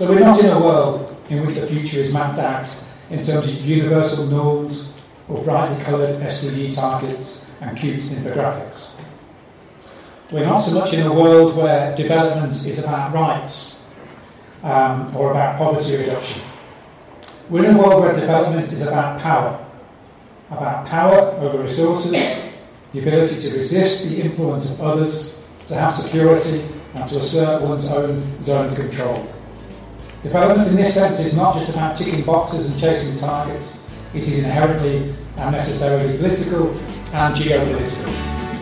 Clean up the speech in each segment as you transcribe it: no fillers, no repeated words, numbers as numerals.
So we're not in a world in which the future is mapped out in terms of universal norms or brightly coloured SDG targets and cute infographics. We're not so much in a world where development is about rights or about poverty reduction. We're in a world where development is about power over resources, the ability to resist the influence of others, to have security, and to assert one's own zone of control. Development in this sense is not just about ticking boxes and chasing targets. It is inherently and necessarily political and geopolitical.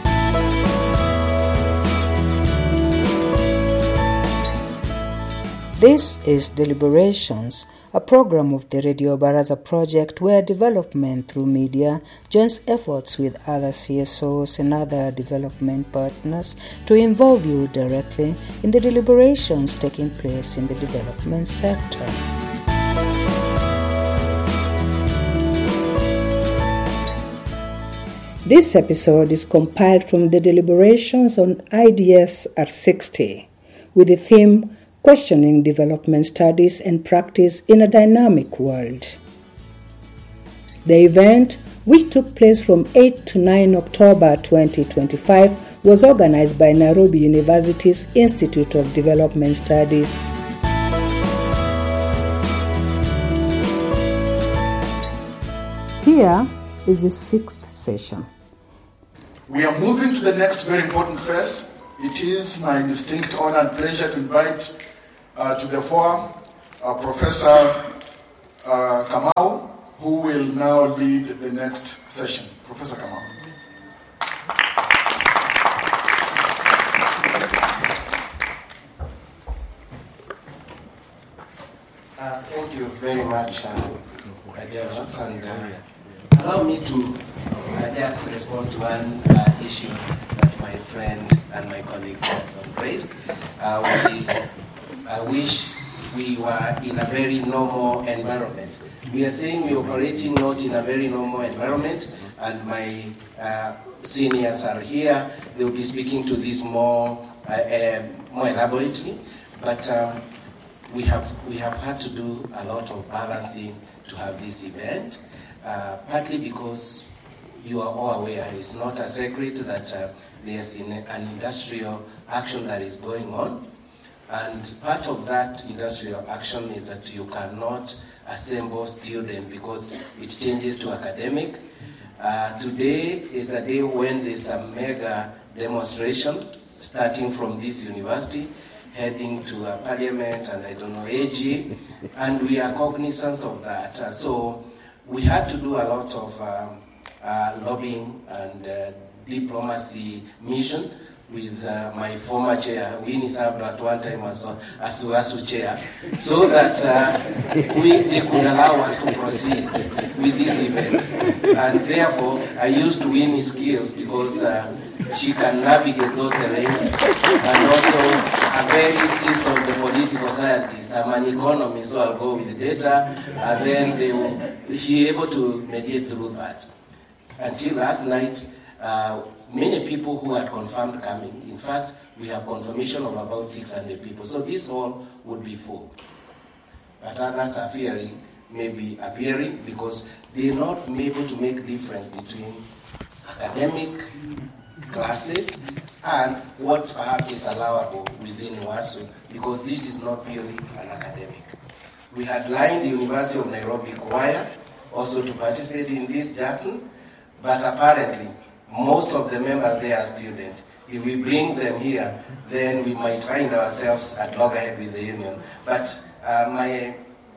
This is Deliberations, a program of the Radio Baraza project where development through media joins efforts with other CSOs and other development partners to involve you directly in the deliberations taking place in the development sector. This episode is compiled from the deliberations on IDS at 60 with the theme Questioning Development Studies and Practice in a Dynamic World. The event, which took place from 8 to 9 October 2025, was organized by Nairobi University's Institute of Development Studies. Here is the sixth session. We are moving to the next very important phase. It is my distinct honor and pleasure to invite to the forum Professor Kamau, who will now lead the next session. Professor Kamau. Thank you very much, Ajaras, and allow me to just respond to one issue that my friend and my colleague has raised. I wish we were in a very normal environment. We are saying we are operating not in a very normal environment, and my seniors are here. They will be speaking to this more elaborately. But we have had to do a lot of balancing to have this event, partly because you are all aware it's not a secret that there's an industrial action that is going on. And part of that industrial action is that you cannot assemble students because it changes to academic. Today is a day when there's a mega demonstration starting from this university, heading to parliament and AG, and we are cognizant of that. So we had to do a lot of lobbying and diplomacy mission with my former chair. Winnie served at one time as UASU chair, so that they could allow us to proceed with this event. And therefore, I used Winnie's skills because she can navigate those terrains, and also a very seasoned political scientist. I'm an economist, so I'll go with the data, and then she able to mediate through that. Until last night, many people who had confirmed coming. In fact, we have confirmation of about 600 people. So this hall would be full. But others are fearing, maybe appearing, because they're not able to make difference between academic classes and what perhaps is allowable within UASU, because this is not purely an academic. We had lined the University of Nairobi choir also to participate in this, Jackson, but apparently most of the members there are students. If we bring them here, then we might find ourselves at loggerhead with the union. But my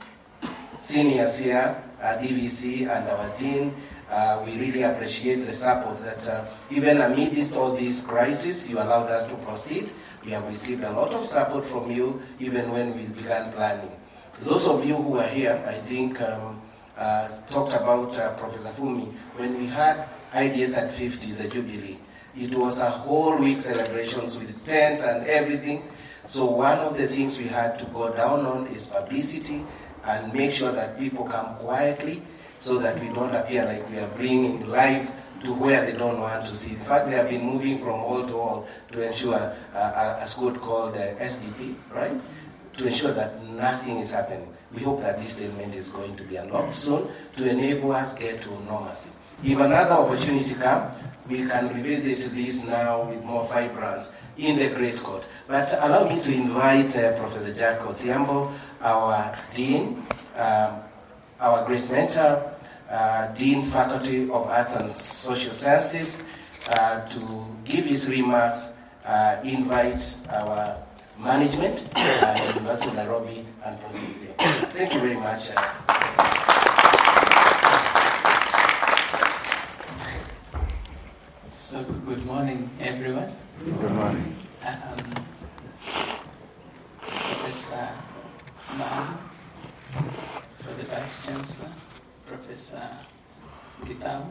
seniors here, DVC and our dean, we really appreciate the support that even amidst all these crises, you allowed us to proceed. We have received a lot of support from you, even when we began planning. Those of you who are here, I think, talked about Professor Fumi. When we had IDS at 50, the Jubilee, it was a whole week celebrations with tents and everything. So one of the things we had to go down on is publicity and make sure that people come quietly so that we don't appear like we are bringing live to where they don't want to see. In fact, they have been moving from hall to hall to ensure a squad called SDP, right? To ensure that nothing is happening. We hope that this statement is going to be unlocked soon to enable us get to normalcy. If another opportunity comes, we can revisit this now with more vibrance in the Great Court. But allow me to invite Professor Jack Odhiambo, our Dean, our great mentor, Dean, Faculty of Arts and Social Sciences, to give his remarks, invite our management at the University of Nairobi and proceed. Thank you very much. So good morning, everyone. Good morning. Professor Ma'am, for the Vice Chancellor, Professor Gitau,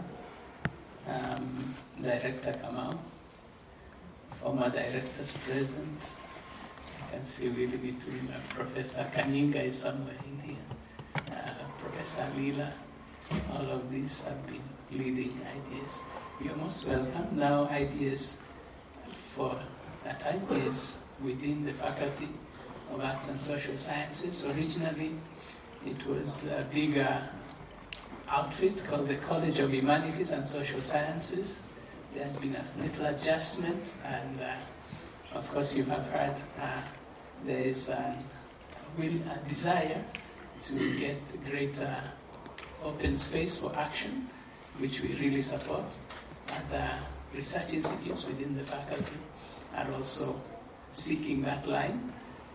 Director Kamau, former directors present. I can see really between Professor Kanyinga is somewhere in here, Professor Lila. All of these have been leading ideas. You are most welcome. Now, ideas for a time is within the Faculty of Arts and Social Sciences. Originally, it was a bigger outfit called the College of Humanities and Social Sciences. There has been a little adjustment, and of course, you have heard there is a desire to get greater open space for action, which we really support. And the research institutes within the faculty are also seeking that line.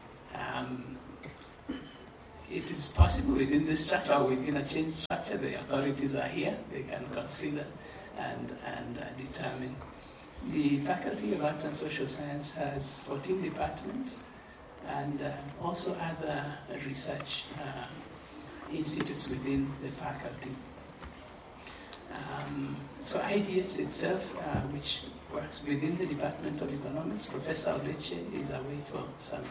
It is possible within the structure, or within a changed structure, the authorities are here, they can consider and determine. The Faculty of Arts and Social Science has 14 departments and also other research institutes within the faculty. So IDS itself, which works within the Department of Economics, Professor Oleche is away for some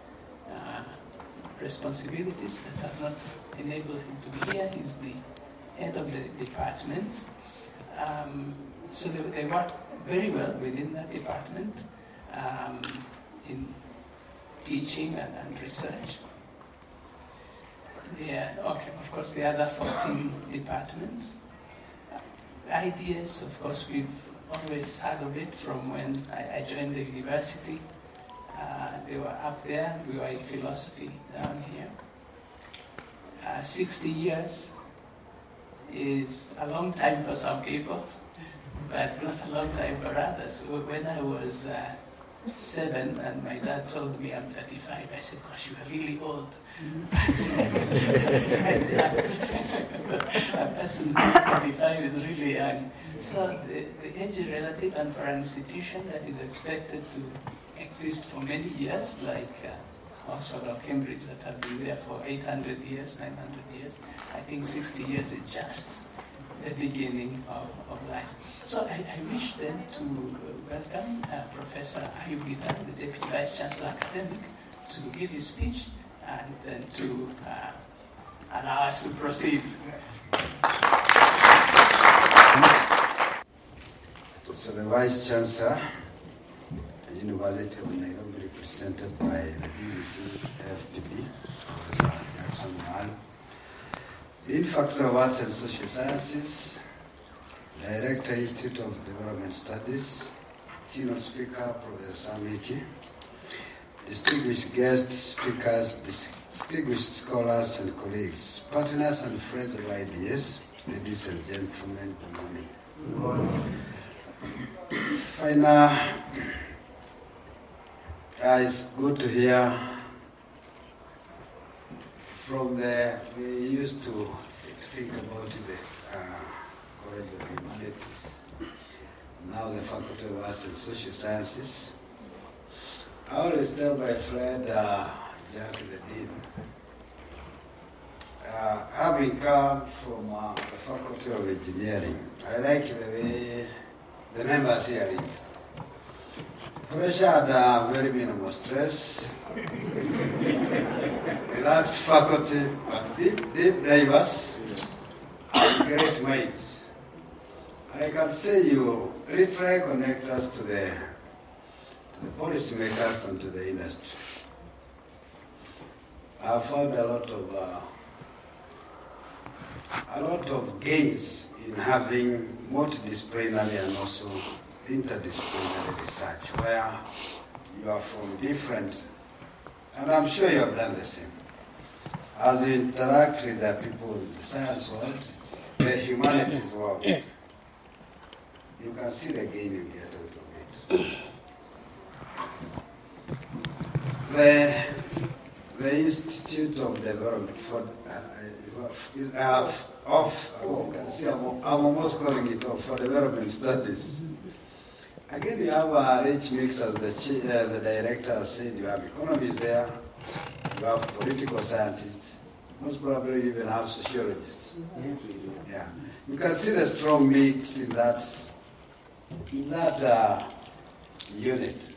responsibilities that have not enabled him to be here. He's the head of the department. So they work very well within that department in teaching and research. Of course, the other 14 departments. IDS, of course, we've always heard of it from when I joined the university. They were up there, we were in philosophy down here. 60 years is a long time for some people, but not a long time for others. When I was 7 and my dad told me I'm 35, I said, gosh, you are really old. A person who is 35 is really young. So the age is relative, and for an institution that is expected to exist for many years, like Oxford or Cambridge that have been there for 800 years, 900 years, I think 60 years is just the beginning of life. So I wish then to welcome Professor Ayub Gitan, the Deputy Vice Chancellor Academic, to give his speech and then to allow us to proceed. So the Vice Chancellor, the University of Nairobi, represented by the DVC FPB, Professor Jackson Mal, Dean Faculty of Arts and Social Sciences, Director, Institute of Development Studies, Keynote Speaker, Professor Samiki, distinguished guest speakers, distinguished scholars and colleagues, partners and friends of IDS, ladies and gentlemen, good morning. Good morning. Final, it's good to hear from we used to think about the College of Humanities, now the Faculty of Arts and Social Sciences. I always tell my friend Jack, the Dean, having come from the Faculty of Engineering, I like the way the members here live. Pressure had very minimal stress, relaxed faculty, but deep diverse, and great minds. I can say you literally connect us to the policymakers and to the industry. I've found a lot of gains in having multidisciplinary and also interdisciplinary research, where you are from different, and I'm sure you have done the same. As you interact with the people in the science world, the humanities world, you can see the gain you get out of it. The Institute of Development I'm almost calling it for Development Studies. Again, you have a rich mix, as the director said. You have economists there, you have political scientists, most probably you even have sociologists. Yes, we do. Yeah, you can see the strong mix in that unit.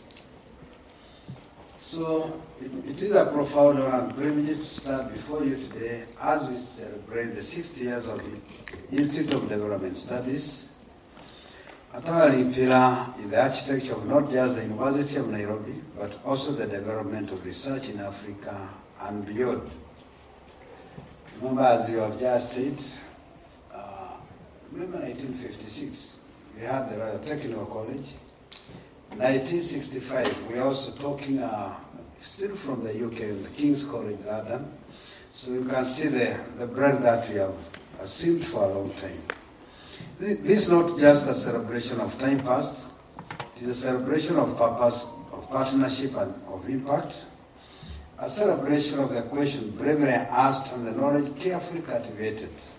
So it is a profound honor and privilege to stand before you today as we celebrate the 60 years of the Institute of Development Studies, a towering pillar in the architecture of not just the University of Nairobi, but also the development of research in Africa and beyond. Remember, as you have just said, remember 1956, we had the Royal Technical College. 1965, we are also talking, still from the UK, the King's College London. So you can see the breadth that we have assumed for a long time. This is not just a celebration of time past, it is a celebration of purpose, of partnership and of impact, a celebration of the question bravely asked and the knowledge carefully cultivated.